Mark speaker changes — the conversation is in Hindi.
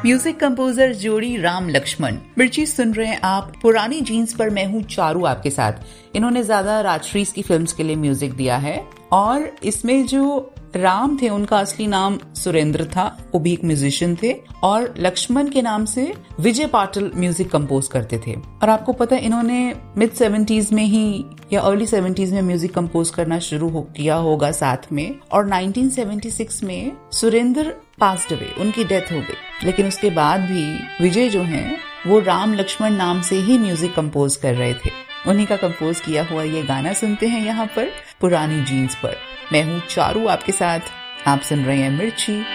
Speaker 1: म्यूजिक कंपोजर जोड़ी राम लक्ष्मण। मिर्ची सुन रहे हैं आप पुरानी जीन्स पर, मैं हूँ चारू आपके साथ। इन्होंने ज्यादा राजश्री की फिल्म्स के लिए म्यूजिक दिया है और इसमें जो राम थे उनका असली नाम सुरेंद्र था, वो भी एक म्यूजिशियन थे, और लक्ष्मण के नाम से विजय पाटिल म्यूजिक कंपोज करते थे। और आपको पता है इन्होंने मिड 70s में ही या अर्ली 70s में म्यूजिक कंपोज करना शुरू किया होगा साथ में, और 1976 में सुरेंद्र पास्ड अवे, उनकी डेथ हो गई। लेकिन उसके बाद भी विजय जो हैं वो राम लक्ष्मण नाम से ही म्यूजिक कंपोज कर रहे थे। उन्हीं का कंपोज किया हुआ ये गाना सुनते हैं यहाँ पर पुरानी जीन्स पर। मैं हूँ चारू आपके साथ, आप सुन रहे हैं मिर्ची।